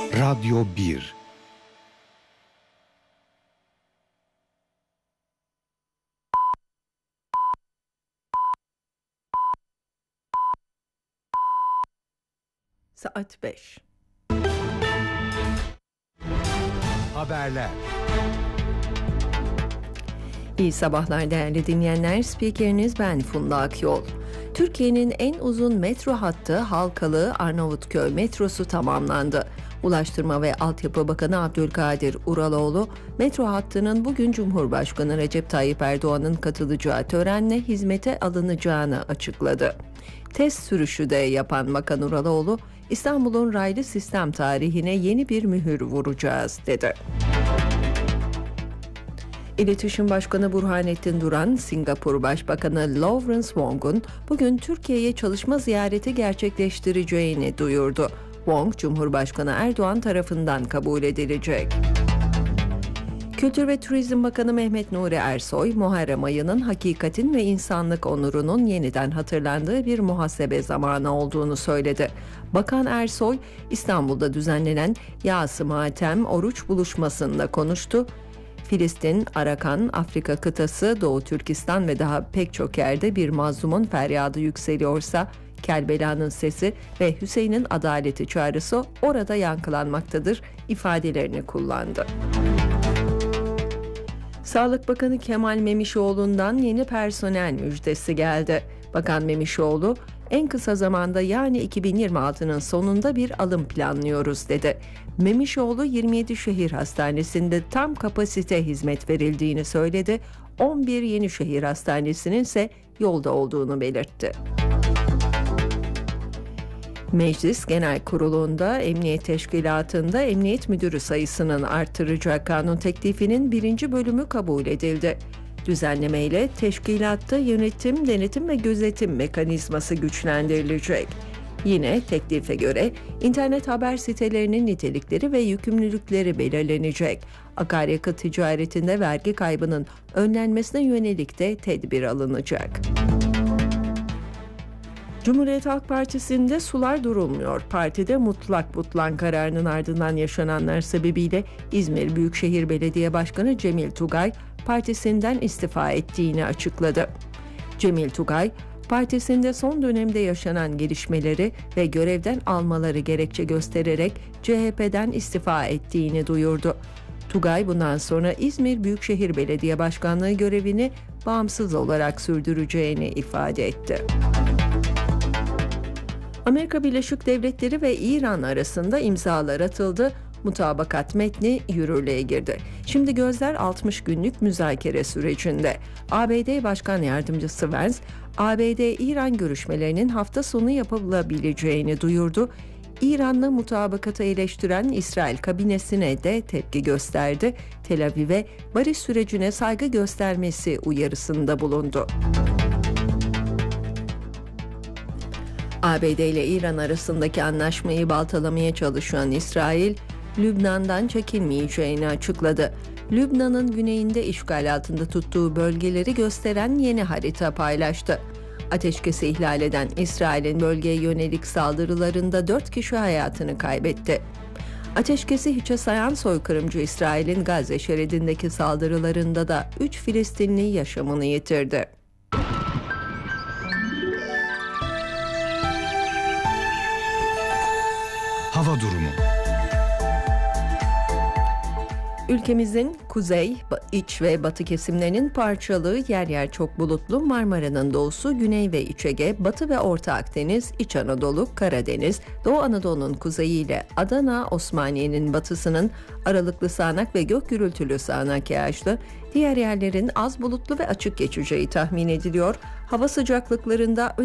Radyo 1. Saat 5. Haberler. İyi sabahlar değerli dinleyenler. Spikeriniz ben Funda Akyol. Türkiye'nin en uzun metro hattı Halkalı Arnavutköy metrosu tamamlandı. Ulaştırma ve Altyapı Bakanı Abdülkadir Uraloğlu, metro hattının bugün Cumhurbaşkanı Recep Tayyip Erdoğan'ın katılacağı törenle hizmete alınacağını açıkladı. Test sürüşü de yapan Bakan Uraloğlu, İstanbul'un raylı sistem tarihine yeni bir mühür vuracağız dedi. İletişim Başkanı Burhanettin Duran, Singapur Başbakanı Lawrence Wong'un bugün Türkiye'ye çalışma ziyareti gerçekleştireceğini duyurdu. Wong, Cumhurbaşkanı Erdoğan tarafından kabul edilecek. Kültür ve Turizm Bakanı Mehmet Nuri Ersoy, Muharrem ayının hakikatin ve insanlık onurunun yeniden hatırlandığı bir muhasebe zamanı olduğunu söyledi. Bakan Ersoy, İstanbul'da düzenlenen Yas-ı Matem Oruç buluşmasında konuştu. Filistin, Arakan, Afrika kıtası, Doğu Türkistan ve daha pek çok yerde bir mazlumun feryadı yükseliyorsa, Kerbela'nın sesi ve Hüseyin'in adaleti çağrısı orada yankılanmaktadır ifadelerini kullandı. Sağlık Bakanı Kemal Memişoğlu'ndan yeni personel müjdesi geldi. Bakan Memişoğlu, en kısa zamanda yani 2026'nın sonunda bir alım planlıyoruz dedi. Memişoğlu 27 şehir hastanesinde tam kapasite hizmet verildiğini söyledi. 11 yeni şehir hastanesinin ise yolda olduğunu belirtti. Meclis Genel Kurulu'nda Emniyet Teşkilatı'nda emniyet müdürü sayısının artıracak kanun teklifinin 1. bölümü kabul edildi. Düzenlemeyle teşkilatta yönetim, denetim ve gözetim mekanizması güçlendirilecek. Yine teklife göre internet haber sitelerinin nitelikleri ve yükümlülükleri belirlenecek. Akaryakıt ticaretinde vergi kaybının önlenmesine yönelik de tedbir alınacak. Cumhuriyet Halk Partisi'nde sular durulmuyor. Partide mutlak butlan kararının ardından yaşananlar sebebiyle İzmir Büyükşehir Belediye Başkanı Cemil Tugay partisinden istifa ettiğini açıkladı. Cemil Tugay, partisinde son dönemde yaşanan gelişmeleri ve görevden almaları gerekçe göstererek CHP'den istifa ettiğini duyurdu. Tugay bundan sonra İzmir Büyükşehir Belediye Başkanlığı görevini bağımsız olarak sürdüreceğini ifade etti. Amerika Birleşik Devletleri ve İran arasında imzalar atıldı. Mutabakat metni yürürlüğe girdi. Şimdi gözler 60 günlük müzakere sürecinde. ABD Başkan Yardımcısı Vance, ABD-İran görüşmelerinin hafta sonu yapılabileceğini duyurdu. İranlı mutabakatı eleştiren İsrail kabinesine de tepki gösterdi. Tel Aviv'e barış sürecine saygı göstermesi uyarısında bulundu. ABD ile İran arasındaki anlaşmayı baltalamaya çalışan İsrail, Lübnan'dan çekilmeyeceğini açıkladı. Lübnan'ın güneyinde işgal altında tuttuğu bölgeleri gösteren yeni harita paylaştı. Ateşkesi ihlal eden İsrail'in bölgeye yönelik saldırılarında 4 kişi hayatını kaybetti. Ateşkesi hiçe sayan soykırımcı İsrail'in Gazze şeridindeki saldırılarında da 3 Filistinli yaşamını yitirdi. Hava durumu. Ülkemizin kuzey, iç ve batı kesimlerinin parçalı, yer yer çok bulutlu, Marmara'nın doğusu, Güney ve İç Ege, Batı ve Orta Akdeniz, İç Anadolu, Karadeniz, Doğu Anadolu'nun kuzeyi ile Adana, Osmaniye'nin batısının aralıklı sağanak ve gök gürültülü sağanak yağışlı, diğer yerlerin az bulutlu ve açık geçeceği tahmin ediliyor. Hava sıcaklıklarında